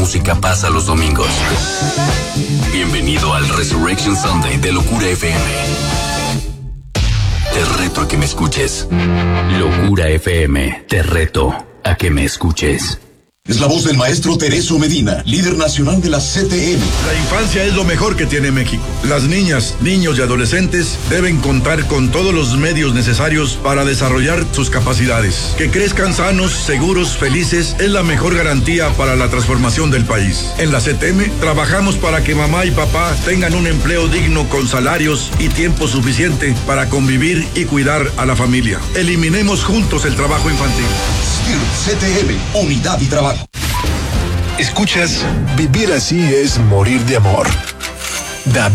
Música pasa los domingos. Bienvenido al Resurrection Sunday de Locura FM. Te reto a que me escuches. Locura FM, te reto a que me escuches. Es la voz del maestro Tereso Medina, líder nacional de la CTM. La infancia es lo mejor que tiene México. Las niñas, niños y adolescentes deben contar con todos los medios necesarios para desarrollar sus capacidades. Que crezcan sanos, seguros, felices es la mejor garantía para la transformación del país. En la CTM trabajamos para que mamá y papá tengan un empleo digno con salarios y tiempo suficiente para convivir y cuidar a la familia. Eliminemos juntos el trabajo infantil. CTM, unidad y trabajo. Escuchas, vivir así es morir de amor.